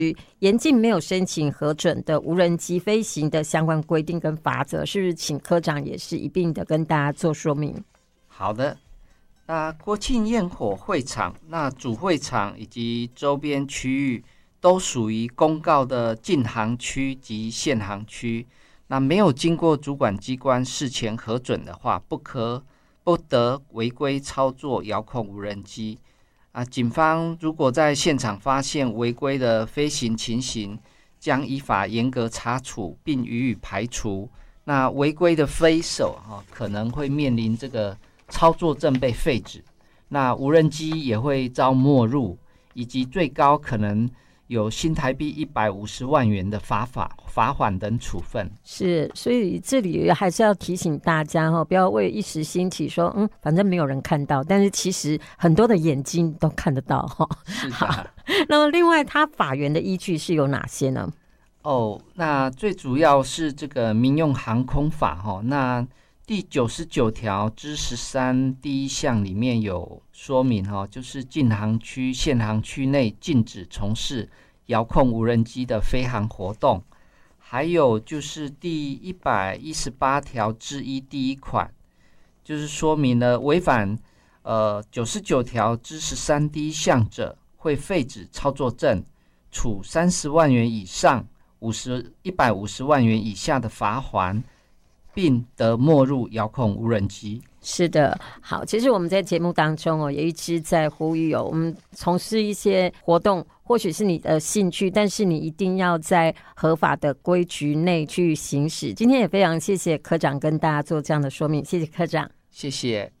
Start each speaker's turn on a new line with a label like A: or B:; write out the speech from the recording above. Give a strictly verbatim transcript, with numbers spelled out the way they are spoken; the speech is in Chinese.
A: 严禁没有申请核准的无人机飞行的相关规定跟法则，是不是请科长也是一并的跟大家做说明？
B: 好的，那国庆焰火会场，那主会场以及周边区域都属于公告的禁航区及限航区。那没有经过主管机关事前核准的话，不可不得违规操作遥控无人机。啊，警方如果在现场发现违规的飞行情形，将依法严格查处并予以排除。那违规的飞手、啊、可能会面临这个操作证被废止，那无人机也会遭没入，以及最高可能有新台币一百五十万元的罚法、罚款等处分。是，
A: 所以这里还是要提醒大家哈，不要为一时兴起说，嗯，反正没有人看到，但是其实很多的眼睛都看得到哈。
B: 是的。
A: 那么另外，它法源的依据是有哪些呢？
B: 哦，那最主要是这个民用航空法哈，那第九十九条之十三第一项里面有说明哈，就是禁航区、限航区内禁止从事遥控无人机的飞航活动。还有就是第一百一十八条之一第一款，就是说明了违反呃九十九条之十三第一项者，会废止操作证，处三十万元以上五十一百五十万元以下的罚锾，并得没入遥控无人机。
A: 是的，好，其实我们在节目当中哦，也一直在呼吁哦，我们从事一些活动，或许是你的兴趣，但是你一定要在合法的规矩内去行使。今天也非常谢谢科长跟大家做这样的说明，谢谢科长，
B: 谢谢。